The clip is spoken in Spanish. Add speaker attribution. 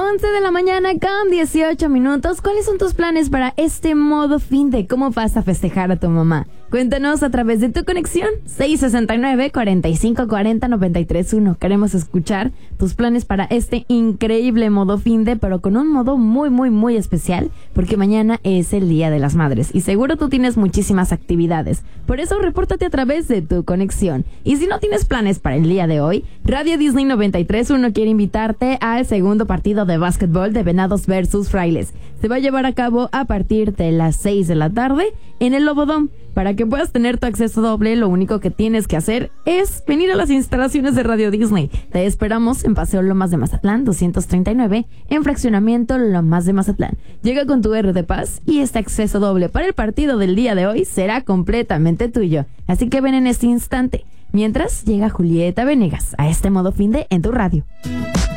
Speaker 1: 11 de la mañana con 18 minutos. ¿Cuáles son tus planes para este modo fin de cómo vas a festejar a tu mamá? Cuéntanos a través de tu conexión 669-4540-931. Queremos escuchar tus planes para este increíble modo fin de, pero con un modo muy, muy, muy especial, porque mañana es el Día de las Madres y seguro tú tienes muchísimas actividades. Por eso repórtate a través de tu conexión. Y si no tienes planes para el día de hoy, Radio Disney 93.1 quiere invitarte al segundo partido de básquetbol de Venados versus Frailes. Se va a llevar a cabo a partir de las 6 de la tarde en el Lobodom. Para que puedas tener tu acceso doble, lo único que tienes que hacer es venir a las instalaciones de Radio Disney. Te esperamos en Paseo Lomas de Mazatlán 239, en Fraccionamiento Lomas de Mazatlán. Llega con tu R de Paz y este acceso doble para el partido del día de hoy será completamente tuyo. Así que ven en este instante. Mientras llega Julieta Venegas a este modo fin de en tu radio.